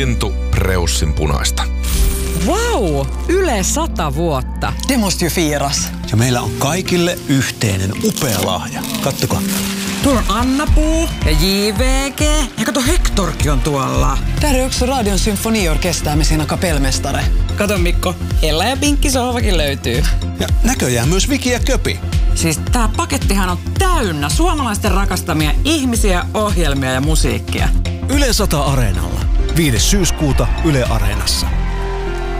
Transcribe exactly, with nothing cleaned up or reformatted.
lintu, preussin punaista. Wow! Yle sata vuotta. Det måste ju firas. Ja meillä on kaikille yhteinen upea lahja. Kattokaa. Tuolla on Anna-Puu ja J V G. Ja kato, Hectorkin on tuolla. Där är också Radion symfoniorkester med sina kapellmästare. Kato Mikko, Ella ja Pinkki sohvakin löytyy. Ja näköjään myös Viki ja Köpi. Siis tää pakettihan on täynnä suomalaisten rakastamia ihmisiä, ohjelmia ja musiikkia. Yle sata Areenalla. viides syyskuuta Yle Areenassa.